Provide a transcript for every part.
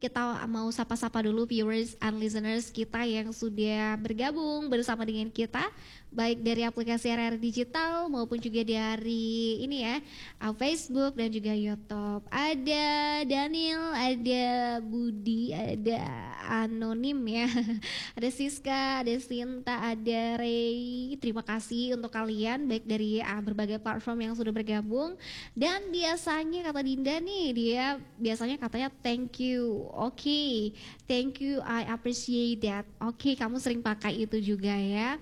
kita mau sapa-sapa dulu viewers and listeners kita yang sudah bergabung bersama dengan kita, baik dari aplikasi RR Digital maupun juga dari ini ya, Facebook dan juga YouTube. Ada Daniel, ada Budi, ada Anonim ya, ada Siska, ada Sinta, ada Ray. Terima kasih untuk kalian baik dari berbagai platform yang sudah bergabung. Dan biasanya kata Dinda nih, dia biasanya katanya thank you. Oke, thank you, I appreciate that. Oke, kamu sering pakai itu juga ya.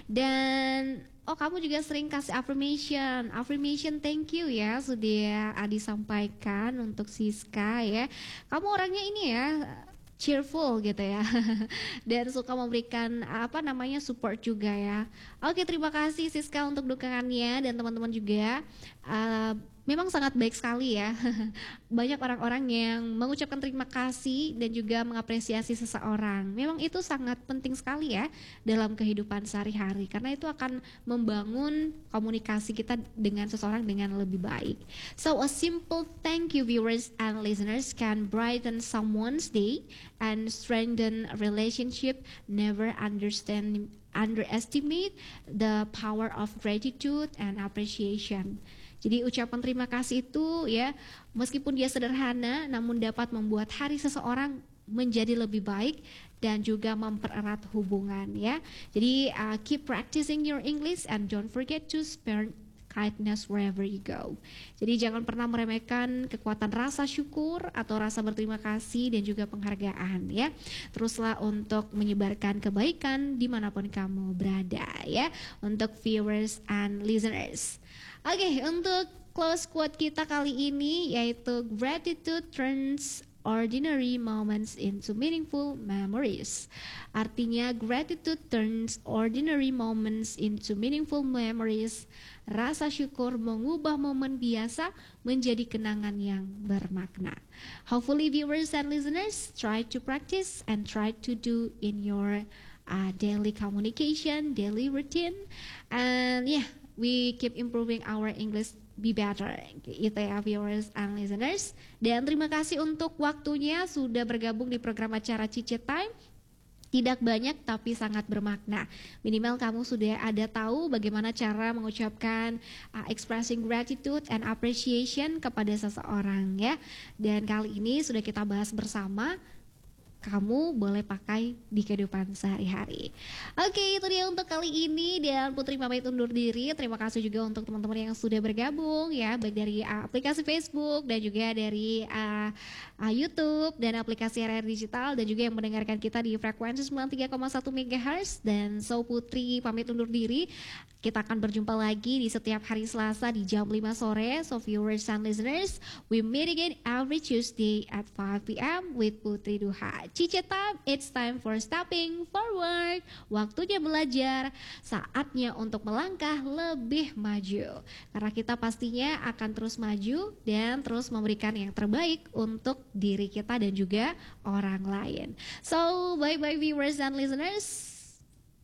Dan oh, kamu juga sering kasih affirmation. Affirmation thank you ya sudah disampaikan untuk Siska ya. Kamu orangnya ini ya cheerful gitu ya. Dan suka memberikan apa namanya support juga ya. Oke, terima kasih Siska untuk dukungannya dan teman-teman juga. Memang sangat baik sekali ya. Banyak orang-orang yang mengucapkan terima kasih dan juga mengapresiasi seseorang. Memang itu sangat penting sekali ya dalam kehidupan sehari-hari karena itu akan membangun komunikasi kita dengan seseorang dengan lebih baik. So a simple thank you viewers and listeners can brighten someone's day and strengthen a relationship. Never underestimate the power of gratitude and appreciation. Jadi ucapan terima kasih itu ya, meskipun dia sederhana namun dapat membuat hari seseorang menjadi lebih baik dan juga mempererat hubungan ya. Jadi keep practicing your English and don't forget to spread kindness wherever you go. Jadi jangan pernah meremehkan kekuatan rasa syukur atau rasa berterima kasih dan juga penghargaan ya. Teruslah untuk menyebarkan kebaikan dimanapun kamu berada ya. Untuk viewers and listeners. Oke, untuk close quote kita kali ini yaitu gratitude turns ordinary moments into meaningful memories. Artinya gratitude turns ordinary moments into meaningful memories. Rasa syukur mengubah momen biasa menjadi kenangan yang bermakna. Hopefully viewers and listeners try to practice and try to do in your daily communication, daily routine. And yeah, we keep improving our English be better. Itu ya viewers and listeners. Dan terima kasih untuk waktunya sudah bergabung di program acara Cice Time. Tidak banyak tapi sangat bermakna. Minimal kamu sudah ada tahu bagaimana cara mengucapkan expressing gratitude and appreciation kepada seseorang ya. Dan kali ini sudah kita bahas bersama. Kamu boleh pakai di kehidupan sehari-hari. Oke, itu dia untuk kali ini dan Putri pamit undur diri. Terima kasih juga untuk teman-teman yang sudah bergabung ya, baik dari aplikasi Facebook dan juga dari YouTube dan aplikasi RR Digital dan juga yang mendengarkan kita di frekuensi 93,1 MHz. Dan so Putri pamit undur diri. Kita akan berjumpa lagi di setiap hari Selasa di jam 5 sore. So viewers and listeners, we meet again every Tuesday at 5 PM with Putri Duha. Cice Time, it's time for stepping forward. Waktunya belajar, saatnya untuk melangkah lebih maju. Karena kita pastinya akan terus maju dan terus memberikan yang terbaik untuk diri kita dan juga orang lain. So, bye-bye viewers and listeners.